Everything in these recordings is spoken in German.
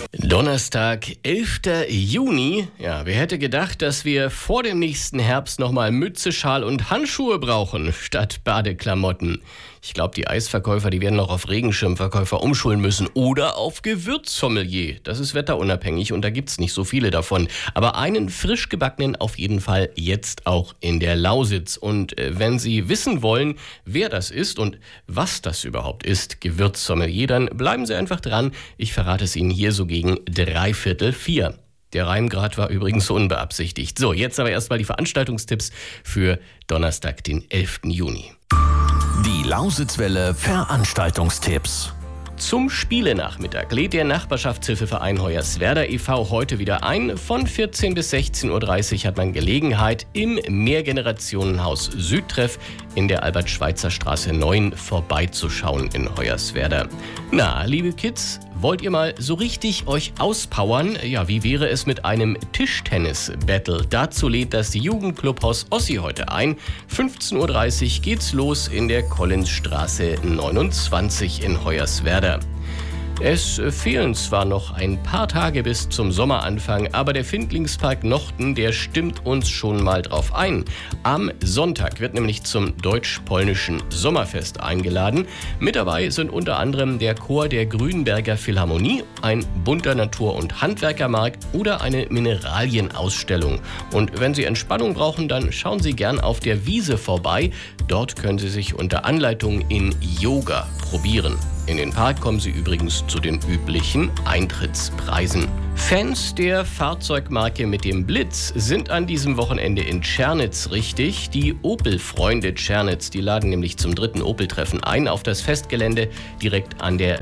Donnerstag, 11. Juni. Ja, wer hätte gedacht, dass wir vor dem nächsten Herbst nochmal Mütze, Schal und Handschuhe brauchen, statt Badeklamotten. Ich glaube, die Eisverkäufer, die werden noch auf Regenschirmverkäufer umschulen müssen oder auf Gewürzsommelier. Das ist wetterunabhängig und da gibt's nicht so viele davon. Aber einen frisch gebackenen auf jeden Fall jetzt auch in der Lausitz. Und wenn Sie wissen wollen, wer das ist und was das überhaupt ist, Gewürzsommelier, dann bleiben Sie einfach dran. Ich verrate es Ihnen hier so gegen 3/4. Der Reimgrad war übrigens unbeabsichtigt. So, jetzt aber erstmal die Veranstaltungstipps für Donnerstag, den 11. Juni. Die Lausitzwelle Veranstaltungstipps. Zum Spielenachmittag lädt der Nachbarschaftshilfeverein Hoyerswerda e.V. heute wieder ein. Von 14 bis 16.30 Uhr hat man Gelegenheit, im Mehrgenerationenhaus Südtreff in der Albert-Schweitzer-Straße 9 vorbeizuschauen in Hoyerswerda. Na, liebe Kids, wollt ihr mal so richtig euch auspowern? Ja, wie wäre es mit einem Tischtennis-Battle? Dazu lädt das Jugendclubhaus Ossi heute ein. 15.30 Uhr geht's los in der Collinsstraße 29 in Hoyerswerda. Es fehlen zwar noch ein paar Tage bis zum Sommeranfang, aber der Findlingspark Nochten, der stimmt uns schon mal drauf ein. Am Sonntag wird nämlich zum deutsch-polnischen Sommerfest eingeladen. Mit dabei sind unter anderem der Chor der Grünberger Philharmonie, ein bunter Natur- und Handwerkermarkt oder eine Mineralienausstellung. Und wenn Sie Entspannung brauchen, dann schauen Sie gern auf der Wiese vorbei. Dort können Sie sich unter Anleitung in Yoga probieren. In den Park kommen Sie übrigens zu den üblichen Eintrittspreisen. Fans der Fahrzeugmarke mit dem Blitz sind an diesem Wochenende in Tschernitz richtig. Die Opel-Freunde Tschernitz, die laden nämlich zum 3. Opel-Treffen ein auf das Festgelände direkt an der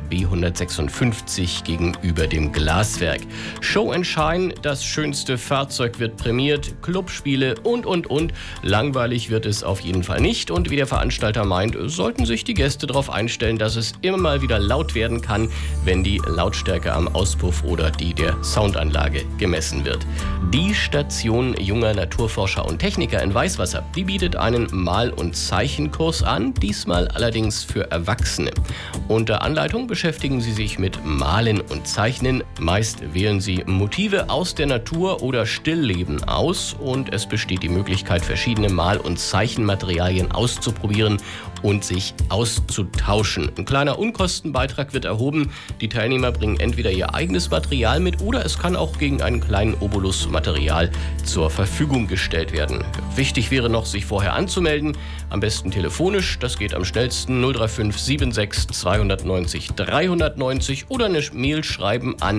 B156 gegenüber dem Glaswerk. Show and Shine, das schönste Fahrzeug wird prämiert, Clubspiele und. Langweilig wird es auf jeden Fall nicht und wie der Veranstalter meint, sollten sich die Gäste darauf einstellen, dass es immer mal wieder laut werden kann, wenn die Lautstärke am Auspuff oder die der Soundanlage gemessen wird. Die Station junger Naturforscher und Techniker in Weißwasser, die bietet einen Mal- und Zeichenkurs an, diesmal allerdings für Erwachsene. Unter Anleitung beschäftigen sie sich mit Malen und Zeichnen. Meist wählen sie Motive aus der Natur oder Stillleben aus und es besteht die Möglichkeit, verschiedene Mal- und Zeichenmaterialien auszuprobieren und sich auszutauschen. Ein kleiner Unkostenbeitrag wird erhoben. Die Teilnehmer bringen entweder ihr eigenes Material mit oder es kann auch gegen einen kleinen Obolus Material zur Verfügung gestellt werden. Wichtig wäre noch, sich vorher anzumelden. Am besten telefonisch. Das geht am schnellsten 035 76 290 390 oder eine Mail schreiben an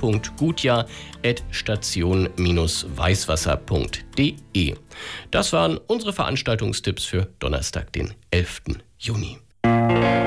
s.gutjahr@station-weißwasser.de. Das waren unsere Veranstaltungstipps für Donnerstag, den 11. Juni.